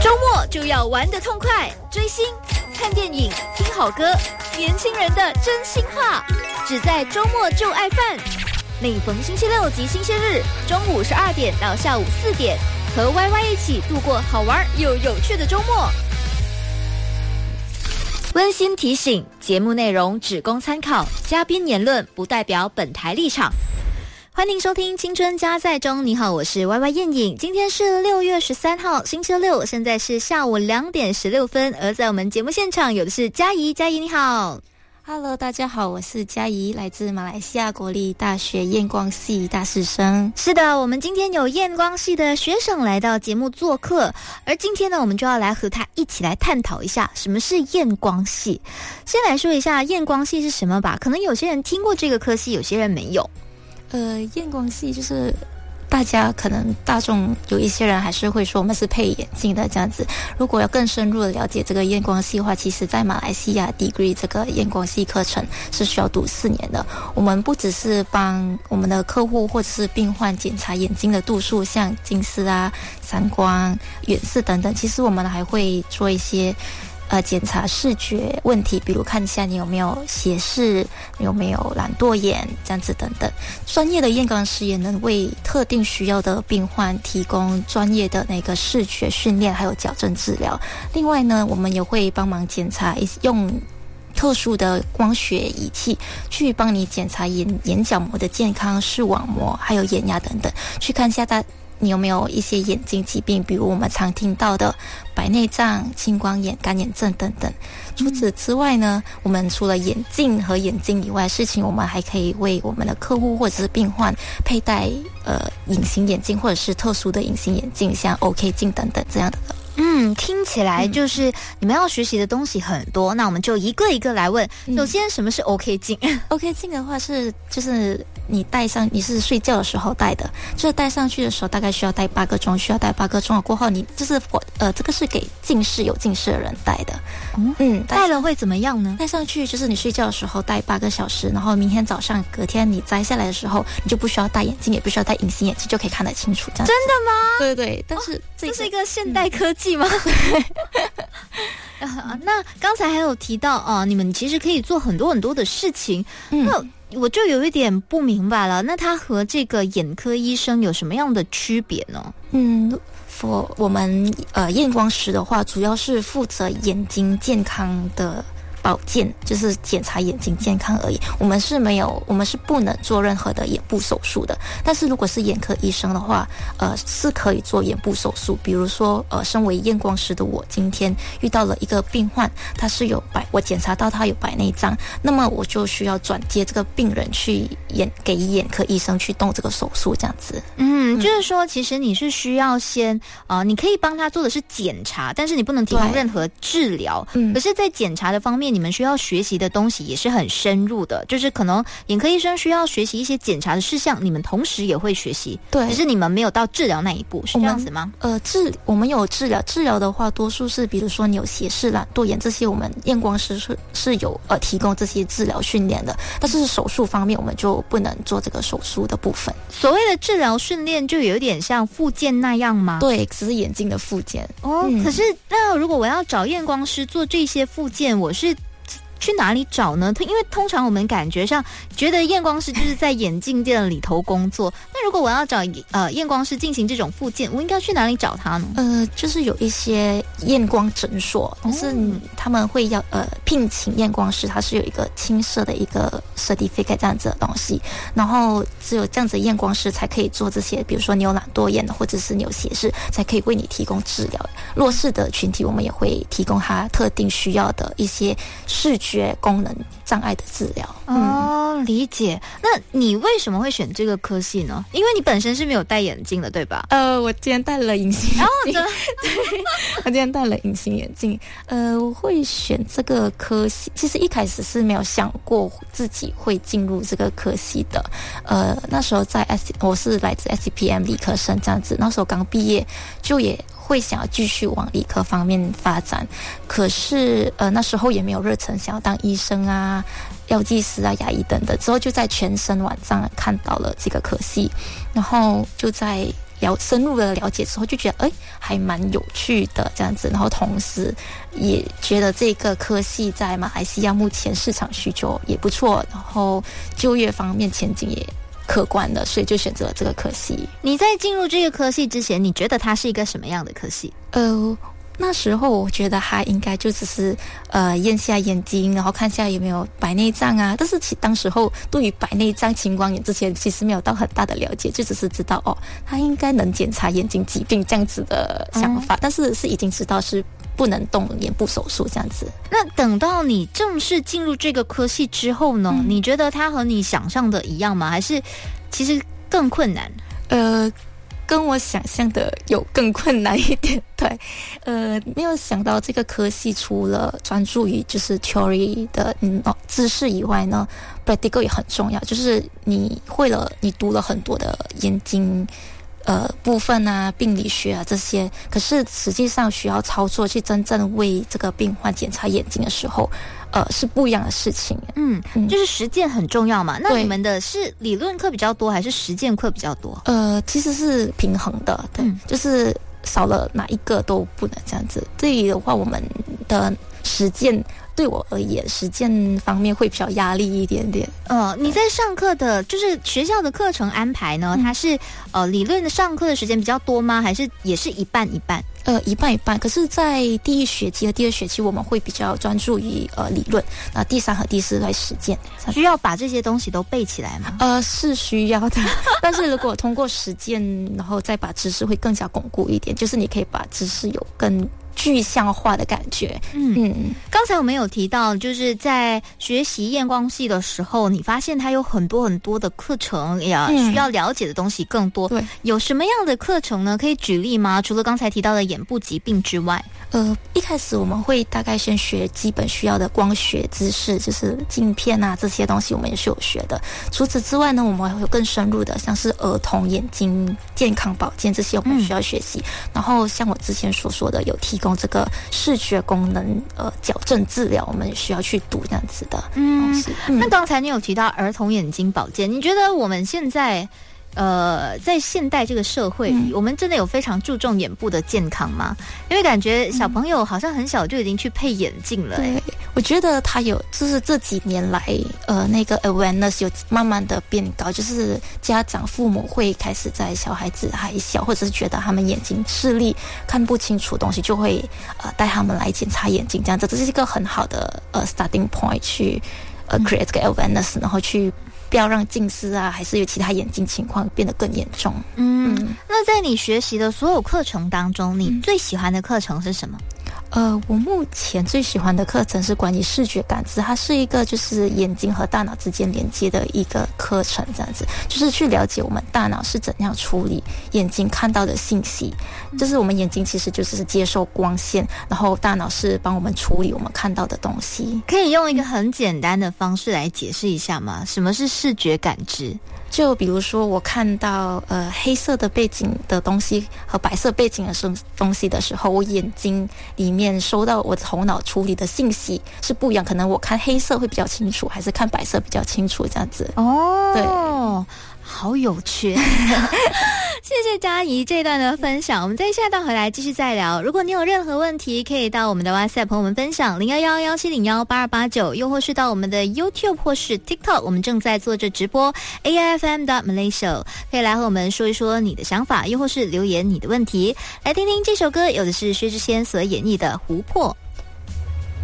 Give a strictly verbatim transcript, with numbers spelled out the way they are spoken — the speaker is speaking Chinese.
周末就要玩得痛快，追星、看电影、听好歌，年轻人的真心话，只在周末就爱饭。每逢星期六及星期日，中午十二点到下午四点，和 Y Y 一起度过好玩又有趣的周末。温馨提醒：节目内容只供参考，嘉宾言论不代表本台立场。欢迎收听青春加载中，你好，我是 Y Y 燕颖。今天是六月十三号，星期六，现在是下午两点十六分。而在我们节目现场有的是嘉怡，嘉怡你好。 Hello， 大家好，我是嘉怡，来自马来西亚国立大学验光系大四生。 是的，我们今天有验光系的学生来到节目做客，而今天呢，我们就要来和他一起来探讨一下什么是验光系。先来说一下验光系是什么吧，可能有些人听过这个科系，有些人没有。 呃，验光系就是大家可能大众有一些人还是会说我们是配眼镜的这样子。如果要更深入的了解这个验光系的话，其实在马来西亚 degree 这个验光系课程是需要读四年的。我们不只是帮我们的客户或者是病患检查眼睛的度数，像近视啊、散光、远视等等，其实我们还会做一些呃，检查视觉问题，比如看一下你有没有斜视，有没有懒惰眼，这样子等等。专业的验光师也能为特定需要的病患提供专业的那个视觉训练，还有矫正治疗。另外呢，我们也会帮忙检查，用特殊的光学仪器去帮你检查眼眼角膜的健康、视网膜，还有眼压等等，去看一下大你有没有一些眼睛疾病，比如我们常听到的白内障、青光眼、干眼症等等。除此之外呢，我们除了眼镜和眼睛以外的事情，我们还可以为我们的客户或者是病患佩戴呃隐形眼镜，或者是特殊的隐形眼镜，像 O K 镜等等这样的。 嗯，听起来就是你们要学习的东西很多，那我们就一个一个来问。首先，什么是 O K 镜 ？O K 镜的话是就是你戴上，你是睡觉的时候戴的，就是戴上去的时候大概需要戴八个钟，需要戴八个钟了过后，你就是呃这个是给近视有近视的人戴的。 嗯嗯，戴了会怎么样呢？ 戴上去就是你睡觉的时候戴八个小时，然后明天早上隔天你摘下来的时候，你就不需要戴眼镜，也不需要戴隐形眼镜，就可以看得清楚。这样真的吗？ 对对，但是、 哦、这是一个现代科技吗？嗯、那刚才还有提到啊，你们其实可以做很多很多的事情，嗯、那我就有一点不明白了，那它和这个眼科医生有什么样的区别呢？ 嗯。for 我们呃验光师的话，主要是负责眼睛健康的保健，就是检查眼睛健康而已。我们是没有，我们是不能做任何的眼部手术的。但是如果是眼科医生的话，呃，是可以做眼部手术。比如说，呃，身为验光师的我，今天遇到了一个病患，他是有白，我检查到他有白内障，那么我就需要转接这个病人去眼给眼科医生去动这个手术，这样子。 嗯，就是说，其实你是需要先啊、呃，你可以帮他做的是检查，但是你不能提供任何治疗。嗯，可是，在检查的方面，你们需要学习的东西也是很深入的，就是可能眼科医生需要学习一些检查的事项，你们同时也会学习。 对， 只是你们没有到治疗那一步，是这样子吗？ 呃，治我们有治疗，治疗的话，多数是比如说你有斜视、懒惰眼这些，我们验光师是是有呃提供这些治疗训练的。但是手术方面，我们就不能做这个手术的部分。 所谓的治疗训练，就有点像复健那样吗？ 对，只是眼睛的复健。 哦、嗯，可是那如果我要找验光师做这些复健，我是去哪里找呢？因为通常我们感觉上觉得验光师就是在眼镜店里头工作，那如果我要找呃验光师进行这种复健，我应该去哪里找他呢？ 呃，就是有一些验光诊所，就是他们会要呃聘请验光师，他是有一个青色的一个 certificate 这样子的东西，然后只有这样子的验光师才可以做这些，比如说你有懒惰眼或者是你有斜视，才可以为你提供治疗。弱势的群体，我们也会提供他特定需要的一些视觉学功能障碍的治疗。 哦、嗯，理解。那你为什么会选这个科系呢？因为你本身是没有戴眼镜的，对吧？ 呃，我今天戴了隐形眼镜。 然后对，我今天戴了隐形眼镜。呃，我会选这个科系，其实一开始是没有想过自己会进入这个科系的。呃，那时候在 S， 我是来自 S P M 理科生这样子，那时候刚毕业，就也会想要继续往理科方面发展，可是呃那时候也没有热忱想要当医生啊、药剂师啊、牙医等等。之后就在全身网站看到了这个科系，然后就在了深入的了解之后，就觉得哎还蛮有趣的这样子，然后同时也觉得这个科系在马来西亚目前市场需求也不错，然后就业方面前景也可观的，所以就选择了这个科系。 你在进入这个科系之前，你觉得它是一个什么样的科系？ 呃那时候我觉得他应该就只是呃验下眼睛，然后看下有没有白内障啊。但是其当时候对于白内障、青光眼之前其实没有到很大的了解，就只是知道哦，他应该能检查眼睛疾病这样子的想法，嗯、但是是已经知道是不能动眼部手术这样子。 那等到你正式进入这个科系之后呢？嗯、你觉得它和你想象的一样吗？还是其实更困难？ 呃。跟我想象的有更困难一点，对，呃，没有想到这个科系除了专注于就是 theory 的嗯哦知识以外呢 ，practical 也很重要，就是你会了，你读了很多的眼睛呃部分啊、病理学啊这些，可是实际上需要操作去真正为这个病患检查眼睛的时候。呃，是不一样的事情。 嗯，就是实践很重要嘛。那你们的是理论课比较多，还是实践课比较多？ 呃，其实是平衡的，对，嗯、就是少了哪一个都不能这样子。对于的话，我们的实践对我而言，实践方面会比较压力一点点。 呃，你在上课的，就是学校的课程安排呢？嗯、它是呃理论的上课的时间比较多吗？还是也是一半一半？ 呃，一半一半。可是，在第一学期和第二学期，我们会比较专注于呃理论，那第三和第四来实践。 需要把这些东西都背起来吗？ 呃，是需要的。但是如果通过实践，然后再把知识会更加巩固一点，就是你可以把知识有更具象化的感觉。 嗯嗯，刚才我们有提到，就是在学习验光系的时候，你发现它有很多很多的课程呀，需要了解的东西更多。对、嗯，有什么样的课程呢？可以举例吗？除了刚才提到的眼部疾病之外， 呃，一开始我们会大概先学基本需要的光学知识，就是镜片啊这些东西，我们也是有学的。除此之外呢，我们还会有更深入的，像是儿童眼睛健康保健这些，我们需要学习。嗯、然后像我之前所说的，有提供这个视觉功能呃矫正治疗，我们也需要去读这样子的东西。 嗯，那刚才你有提到儿童眼睛保健，你觉得我们现在呃在现代这个社会里、嗯、我们真的有非常注重眼部的健康吗？因为感觉小朋友好像很小就已经去配眼镜了、欸、 对，我觉得他有就是这几年来呃那个 awareness 有慢慢的变高，就是家长父母会开始在小孩子还小，或者是觉得他们眼睛视力看不清楚东西，就会呃带他们来检查眼睛，这样子这是一个很好的呃 starting point 去呃 create 这个 awareness、嗯、然后去不要让近视啊还是有其他眼睛情况变得更严重。 嗯, 嗯那在你学习的所有课程当中，你最喜欢的课程是什么？ 呃，我目前最喜欢的课程是关于视觉感知，它是一个就是眼睛和大脑之间连接的一个课程，这样子就是去了解我们大脑是怎样处理眼睛看到的信息，就是我们眼睛其实就是接受光线，然后大脑是帮我们处理我们看到的东西。 可以用一个很简单的方式来解释一下吗？什么是视觉感知？ 就比如说我看到呃黑色的背景的东西和白色背景的东西的时候，我眼睛里面收到我头脑处理的信息是不一样，可能我看黑色会比较清楚，还是看白色比较清楚，这样子。 哦，对，好有趣。谢谢佳怡这一段的分享，我们在下段回来继续再聊。如果你有任何问题，可以到我们的 WhatsApp 和我们分享零幺幺幺七零幺八二八九，又或是到我们的 YouTube 或是 TikTok， 我们正在做着直播 A I F M dot Malaysia， 可以来和我们说一说你的想法，又或是留言你的问题。来听听这首歌，有的是薛之谦所演绎的《湖泊》。